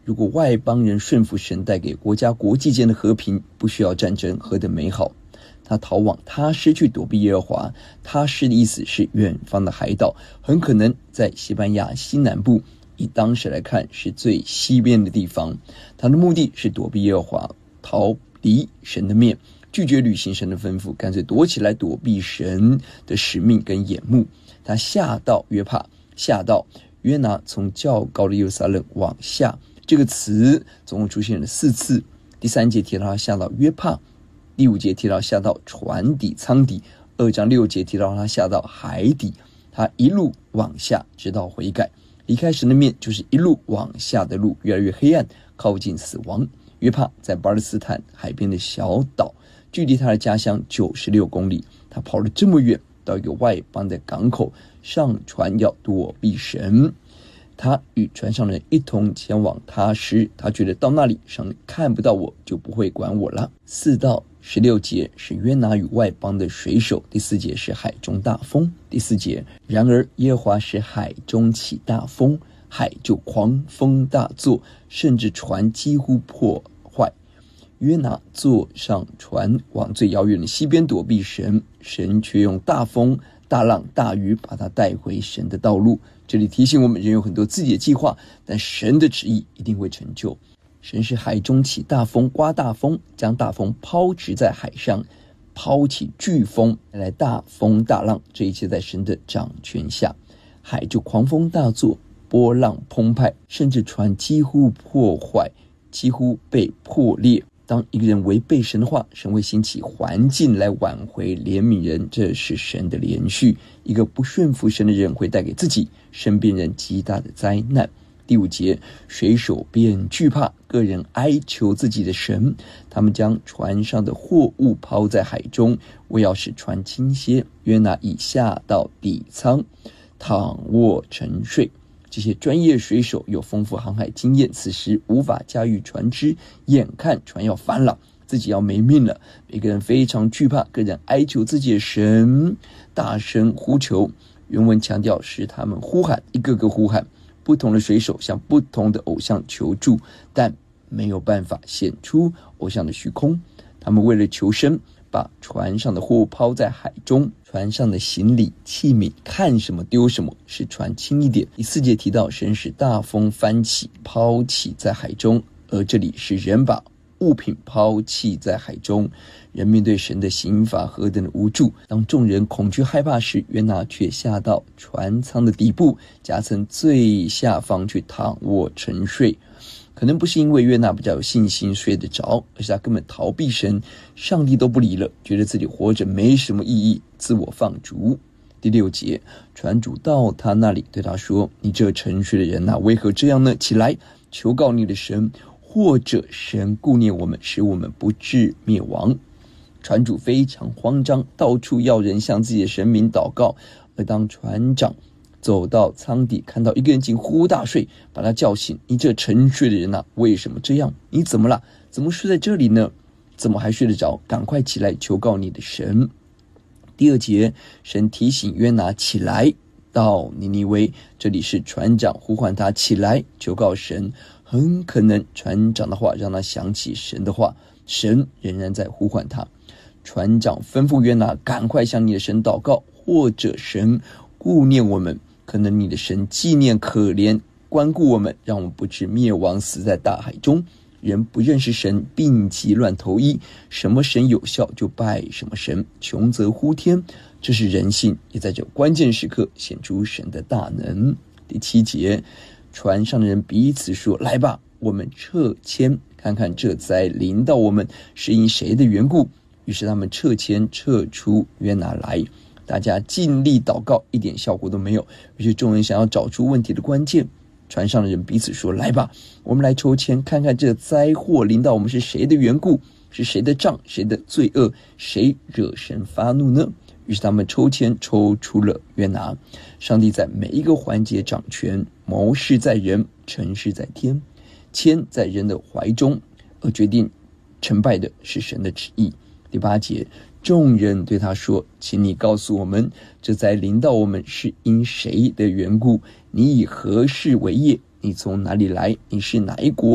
如果外邦人顺服神带给国家国际间的和平，不需要战争，何等美好。他逃往他施去躲避耶和华，他施的意思是远方的海岛，很可能在西班牙西南部，以当时来看是最西边的地方。他的目的是躲避耶和华，逃离神的面，拒绝履行神的吩咐，干脆躲起来躲避神的使命跟眼目。他下到约帕，下到约拿从较高的耶路撒冷往下，这个词总共出现了4次。第3节提到他下到约帕，第5节提到下到船底舱底，2章6节提到他下到海底。他一路往下直到悔改，离开神的面就是一路往下的路，越来越黑暗，靠近死亡。约帕在巴勒斯坦海边的小岛，距离他的家乡96公里。他跑了这么远，到一个外邦的港口上船要躲避神。他与船上的人一同前往他施，他觉得到那里神看不到我，就不会管我了。4到16节是约拿与外邦的水手，第4节是海中大风。第4节，然而耶和华使海中起大风，海就狂风大作，甚至船几乎破坏。约拿坐上船往最遥远的西边躲避神，神却用大风大浪大鱼把他带回神的道路。这里提醒我们，人有很多自己的计划，但神的旨意一定会成就。神是海中起大风，刮大风，将大风抛掷在海上，抛起飓风，带来大风大浪，这一切在神的掌权下。海就狂风大作，波浪澎湃，甚至船几乎破坏，几乎被破裂。当一个人违背神的话，神会兴起环境来挽回怜悯人，这是神的连续。一个不顺服神的人会带给自己身边人极大的灾难。第5节，水手便惧怕，个人哀求自己的神，他们将船上的货物抛在海中，为要使船倾斜。约拿已下到底舱，躺卧沉睡。这些专业水手有丰富航海经验，此时无法驾驭船只，眼看船要翻了，自己要没命了。每个人非常惧怕，个人哀求自己的神，大声呼求。原文强调是他们呼喊，一个个呼喊。不同的水手向不同的偶像求助，但没有办法显出偶像的虚空。他们为了求生，把船上的货物抛在海中，船上的行李器皿看什么丢什么，使船轻一点。第4节提到神使大风翻起，抛弃在海中，而这里是人把物品抛弃在海中。人面对神的刑罚何等的无助。当众人恐惧害怕时，约拿却下到船舱的底部，夹层最下方去躺卧沉睡。可能不是因为约拿比较有信心睡得着，而是他根本逃避神，上帝都不理了，觉得自己活着没什么意义，自我放逐。第6节，船主到他那里对他说，你这沉睡的人啊，为何这样呢？起来，求告你的神，或者神顾念我们，使我们不致灭亡。船主非常慌张，到处要人向自己的神明祷告。而当船长走到舱底，看到一个人竟呼呼大睡，把他叫醒，你这沉睡的人啊，为什么这样？你怎么了？怎么睡在这里呢？怎么还睡得着？赶快起来求告你的神。第2节，神提醒约拿起来到尼尼微，这里是船长呼唤他起来求告神。很可能船长的话让他想起神的话，神仍然在呼唤他。船长吩咐约拿赶快向你的神祷告，或者神顾念我们，可能你的神纪念可怜关顾我们，让我们不致灭亡，死在大海中。人不认识神，病急乱投医，什么神有效就拜什么神，穷则呼天，这是人性，也在这关键时刻显出神的大能。第7节，船上的人彼此说，来吧，我们撤迁，看看这灾临到我们是因谁的缘故。于是他们撤迁，撤出约拿来。大家尽力祷告，一点效果都没有。于是众人想要找出问题的关键，船上的人彼此说，来吧，我们来抽签，看看这灾祸临到我们是谁的缘故，是谁的账，谁的罪恶，谁惹神发怒呢？于是他们抽签，抽出了约拿。上帝在每一个环节掌权，谋事在人，成事在天。签在人的怀中，而决定成败的是神的旨意。第8节，众人对他说，请你告诉我们，这灾临到我们是因谁的缘故？你以何事为业？你从哪里来？你是哪一国？